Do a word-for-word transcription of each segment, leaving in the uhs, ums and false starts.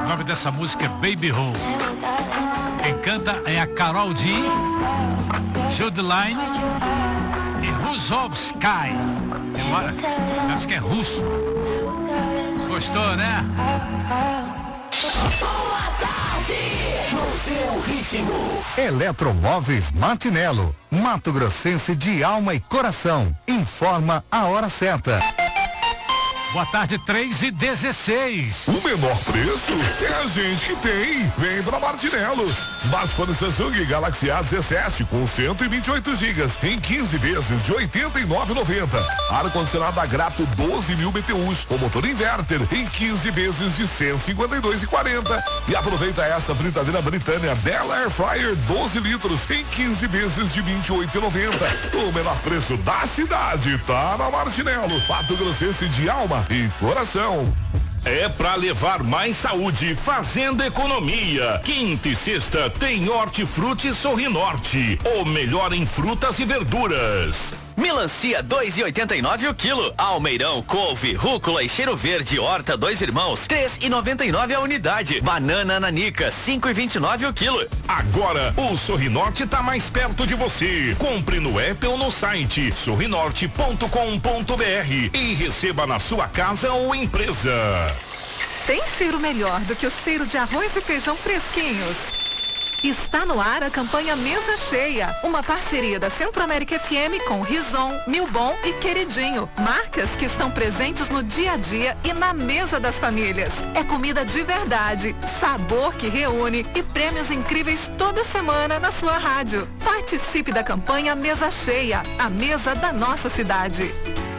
O nome dessa música é Baby Hole. Quem canta é a Karol G, Judeline e Rusovsky. Eu acho que é russo. Gostou, né? Boa tarde. No seu ritmo. Eletromóveis Martinello, Mato Grossense de alma e coração. Informa a hora certa. Boa tarde, três e dezesseis. O menor preço é a gente que tem. Vem pra Martinello. Smartphone Samsung Galaxy A dezessete com cento e vinte e oito gigas em quinze vezes de oitenta e nove reais e noventa centavos. Ar-condicionado a grato doze mil B T Us com motor inverter em quinze vezes de cento e cinquenta e dois reais e quarenta centavos. E aproveita essa fritadeira Britânia Bella Air Fryer doze litros em quinze vezes de vinte e oito reais e noventa centavos. O menor preço da cidade tá na Martinello. Mato Grossense de alma e coração. É pra levar mais saúde fazendo economia. Quinta e sexta tem Hortifruti Sorrinorte, o melhor em frutas e verduras. Melancia dois e oitenta e nove o quilo. Almeirão, couve, rúcula e cheiro verde horta dois irmãos três e noventa e nove a unidade. Banana nanica cinco e vinte e nove o quilo. Agora o Sorrinorte tá mais perto de você. Compre no app ou no site sorrinorte ponto com ponto br e receba na sua casa ou empresa. Tem cheiro melhor do que o cheiro de arroz e feijão fresquinhos? Está no ar a campanha Mesa Cheia, uma parceria da Centro-América F M com Rison, Milbon e Queridinho, marcas que estão presentes no dia a dia e na mesa das famílias. É comida de verdade, sabor que reúne e prêmios incríveis toda semana na sua rádio. Participe da campanha Mesa Cheia, a mesa da nossa cidade.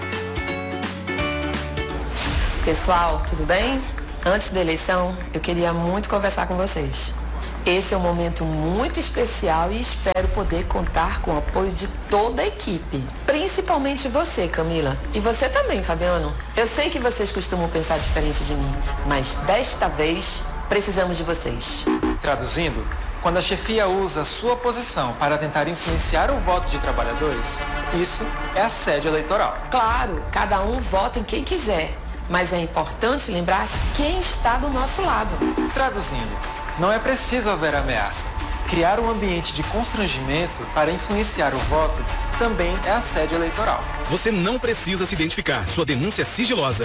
Pessoal, tudo bem? Antes da eleição, eu queria muito conversar com vocês. Esse é um momento muito especial e espero poder contar com o apoio de toda a equipe. Principalmente você, Camila. E você também, Fabiano. Eu sei que vocês costumam pensar diferente de mim, mas desta vez precisamos de vocês. Traduzindo, quando a chefia usa a sua posição para tentar influenciar o voto de trabalhadores, isso é assédio eleitoral. Claro, cada um vota em quem quiser, mas é importante lembrar quem está do nosso lado. Traduzindo, não é preciso haver ameaça. Criar um ambiente de constrangimento para influenciar o voto também é assédio eleitoral. Você não precisa se identificar. Sua denúncia é sigilosa.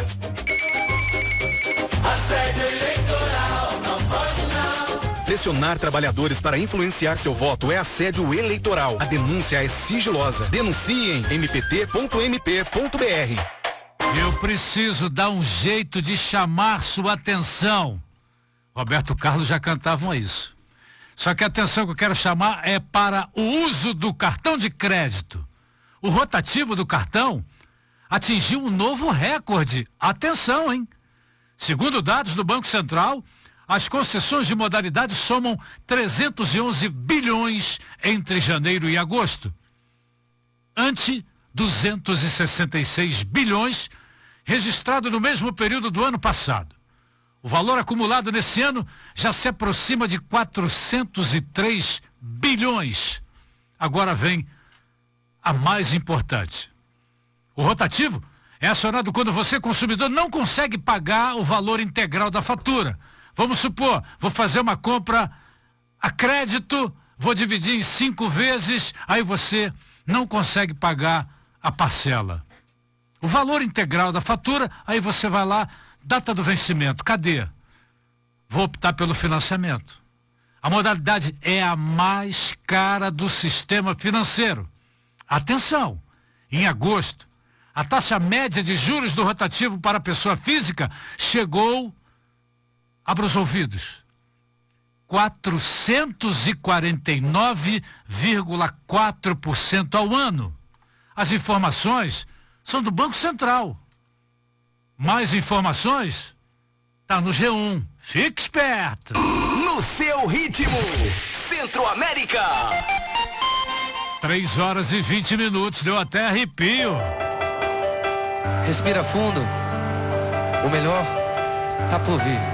Assédio eleitoral, não pode não. Pressionar trabalhadores para influenciar seu voto é assédio eleitoral. A denúncia é sigilosa. Denuncie em m p t ponto m p ponto b r. Eu preciso dar um jeito de chamar sua atenção. Roberto Carlos já cantavam isso. Só que a atenção que eu quero chamar é para o uso do cartão de crédito. O rotativo do cartão atingiu um novo recorde. Atenção, hein? Segundo dados do Banco Central, as concessões de modalidade somam trezentos e onze bilhões entre janeiro e agosto. Ante duzentos e sessenta e seis bilhões registrado no mesmo período do ano passado. O valor acumulado nesse ano já se aproxima de quatrocentos e três bilhões. Agora vem a mais importante. O rotativo é acionado quando você, consumidor, não consegue pagar o valor integral da fatura. Vamos supor, vou fazer uma compra a crédito, vou dividir em cinco vezes, aí você não consegue pagar a parcela. O valor integral da fatura, aí você vai lá, data do vencimento, cadê? Vou optar pelo financiamento. A modalidade é a mais cara do sistema financeiro. Atenção, em agosto, a taxa média de juros do rotativo para a pessoa física chegou, abra os ouvidos, quatrocentos e quarenta e nove vírgula quatro por cento ao ano. As informações são do Banco Central. Mais informações? Tá no G um. Fique esperto. No seu ritmo. Centro-América. Três horas e vinte minutos. Deu até arrepio. Respira fundo. O melhor tá por vir.